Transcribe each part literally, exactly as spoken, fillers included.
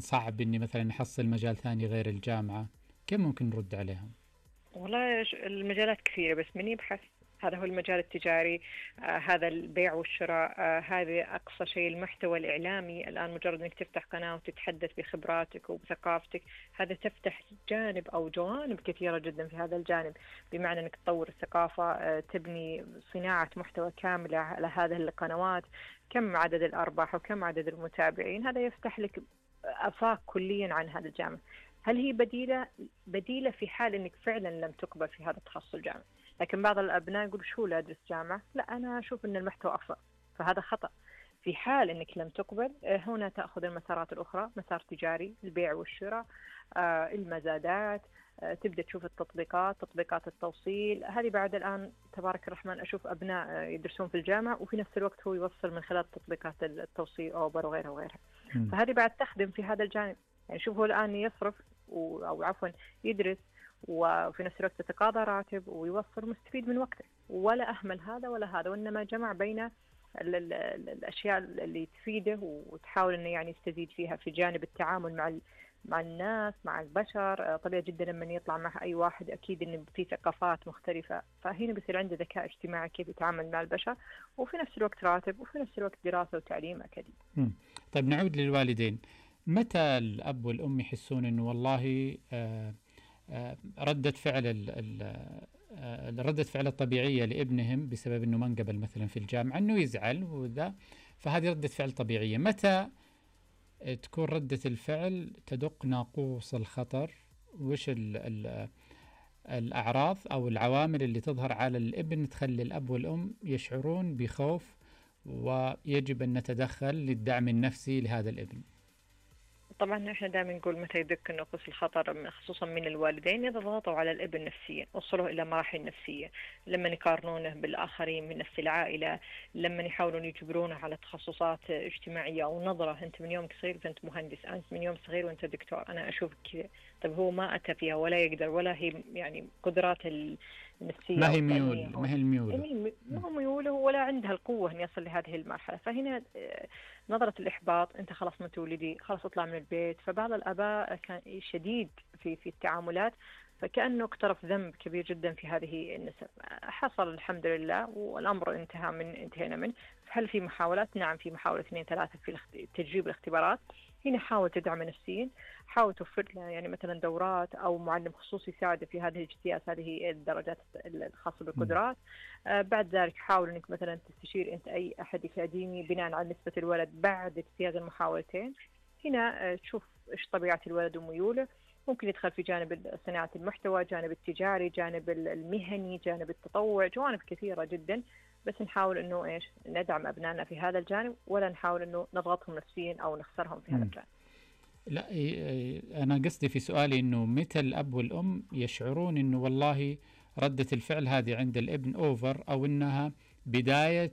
صعب إني مثلا أحصل مجال ثاني غير الجامعة، كيف ممكن نرد عليهم؟ والله ش- المجالات كثيرة، بس من يبحث هذا هو المجال التجاري. آه هذا البيع والشراء، آه هذا أقصى شيء. المحتوى الإعلامي الآن مجرد أنك تفتح قناة وتتحدث بخبراتك وبثقافتك، هذا تفتح جانب أو جوانب كثيرة جدا في هذا الجانب، بمعنى أنك تطور الثقافة، آه تبني صناعة محتوى كاملة على هذه القنوات، كم عدد الأرباح وكم عدد المتابعين. هذا يفتح لك آفاق كليا عن هذا الجانب. هل هي بديلة؟ بديلة في حال أنك فعلا لم تقبل في هذا التخصص الجامعي. لكن بعض الأبناء يقول شو لا أدرس جامعة، لا أنا أشوف أن المحتوى أفضل، فهذا خطأ. في حال أنك لم تقبل، آه، هنا تأخذ المسارات الأخرى، مسار تجاري، البيع والشراء، آه، المزادات، آه، تبدأ تشوف التطبيقات، تطبيقات التوصيل. هذه بعد الآن تبارك الرحمن أشوف أبناء آه، يدرسون في الجامعة وفي نفس الوقت هو يوصل من خلال تطبيقات التوصيل أوبر وغيرها وغيرها. مم. فهذه بعد تخدم في هذا الجانب. يعني شوف هو الآن يصرف و- أو عفوا يدرس، وفي نفس الوقت يتقاضى راتب ويوفر، مستفيد من وقته، ولا أهمل هذا ولا هذا، وإنما جمع بين ال ال ال الأشياء اللي تفيده، وتحاول إنه يعني يستزيد فيها في جانب التعامل مع ال مع الناس، مع البشر. آه، طبيعي جدا لما يطلع مع أي واحد أكيد إنه في ثقافات مختلفة، فهنا بيصير عنده ذكاء اجتماعي كيف يتعامل مع البشر، وفي نفس الوقت راتب، وفي نفس الوقت دراسة وتعليم أكاديمي. مم. طيب نعود للوالدين. متى الأب والأم يحسون أنه والله آه، آه، ردة فعل ال- ال- آه، ردة فعل الطبيعية لابنهم بسبب أنه ما انقبل مثلا في الجامعة أنه يزعل وذا، فهذه ردة فعل طبيعية. متى تكون ردة الفعل تدق ناقوس الخطر؟ وش ال ال الأعراض أو العوامل اللي تظهر على الابن تخلي الأب والأم يشعرون بخوف ويجب أن نتدخل للدعم النفسي لهذا الابن؟ طبعا احنا دائما نقول متى يدق نقص الخطر، من- خصوصا من الوالدين اذا ضغطوا على الابن نفسيا، وصلوه الى مراحل نفسيه، لما يقارنونه بالاخرين من نفس العائله، لما يحاولون يجبرونه على تخصصات اجتماعيه او نظره، انت من يومك صغير فانت مهندس، انت من يوم صغير وانت دكتور، انا اشوفك كذا. طيب هو ما اتى فيها ولا يقدر، ولا هي يعني قدرات النفسيه ما او هي التعليميه ميول، هو ما هي الميول. يعني م. مو ميوله، ولا عندها القوه ان يصل لهذه المرحله. فهنا آه، نظرة الإحباط، أنت خلاص ما تولدي، خلاص اطلع من البيت. فبعض الآباء كان شديد في في التعاملات، فكأنه اقترف ذنب كبير جدا في هذه النسب. حصل الحمد لله والأمر انتهى من انتهينا منه. هل في محاولات؟ نعم في محاولة اثنين ثلاثة في الاخت- تجريب الاختبارات. هنا حاول تدعم نفسيا، حاول توفر له يعني مثلا دورات أو معلم خصوصي يساعده في هذه الاجتياز، هذه الدرجات الخاصة م. بالقدرات. آه، بعد ذلك حاول انك مثلا تستشير انت اي احد اكاديمي بناء على نسبه الولد بعد اجتياز المحاولتين. هنا آه، تشوف ايش طبيعه الولد وميوله. ممكن يدخل في جانب صناعه المحتوى، جانب التجاري، جانب المهني، جانب التطوع، جوانب كثيره جدا. بس نحاول انه ايش ندعم ابنائنا في هذا الجانب، ولا نحاول انه نضغطهم نفسيا او نخسرهم في هذا م. الجانب. لا، إيه- أنا قصدي في سؤالي أنه متى الأب والأم يشعرون أنه والله ردة الفعل هذه عند الابن أوفر، أو أنها بداية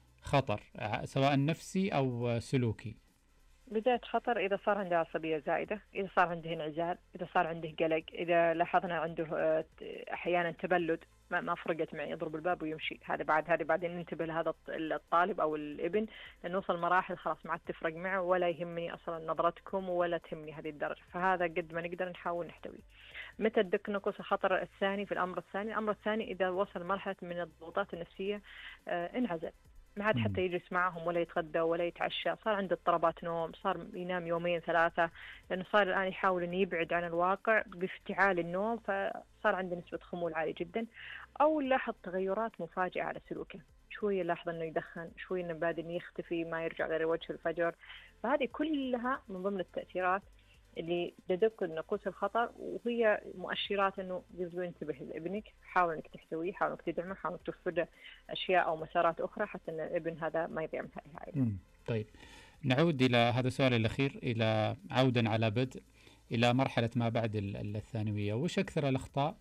خطر ع- سواء نفسي أو سلوكي؟ بداية خطر إذا صار عنده عصبية زائدة، إذا صار عنده انعزال، إذا صار عنده قلق، إذا لاحظنا عنده آه، أحيانا تبلد، ما ما فرقت معي، يضرب الباب ويمشي. هذا بعد هذه بعدين ننتبه لهذا الط- الطالب أو الابن، لأنه وصل مراحل خلاص ما عاد تفرق معه، ولا يهمني أصلا نظرتكم ولا تهمني هذه الدرجة. فهذا قد ما نقدر نحاول نحتويه. متى تدق نقص الخطر الثاني؟ في الأمر الثاني، الأمر الثاني إذا وصل مرحلة من الضغوطات النفسية، آه، انعزل، ما عاد م. حتى يجلس معهم ولا يتغدى ولا يتعشى، صار عنده اضطرابات نوم، صار ينام يومين ثلاثة، لأنه صار الآن يحاول أن يبعد عن الواقع بافتعال النوم، فصار عنده نسبة خمول عالية جدا. أو نلاحظ تغيرات مفاجئة على سلوكه، شوية نلاحظ أنه يدخن، شوية أنه بادئ أنه يختفي، ما يرجع غير وجه الفجر. فهذه كلها من ضمن التأثيرات اللي تدق نقوص الخطر، وهي مؤشرات انه يجب ينتبه لابنك. حاول انك تحتويه، حاول انك تدعمه، حاول انك توفر له اشياء او مسارات اخرى حتى ان الابن هذا ما يضيع من هذه العائله. م. طيب نعود إلى هذا السؤال الأخير، إلى عودا على بدء إلى مرحلة ما بعد ال- الثانوية. وش أكثر الأخطاء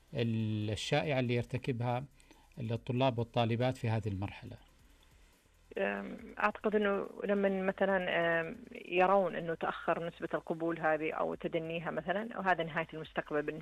الشائعة اللي يرتكبها الطلاب والطالبات في هذه المرحلة؟ أم، اعتقد انه لما مثلا أم، يرون انه تاخر نسبه القبول هذه او تدنيها مثلا، وهذا نهايه المستقبل بالنسبه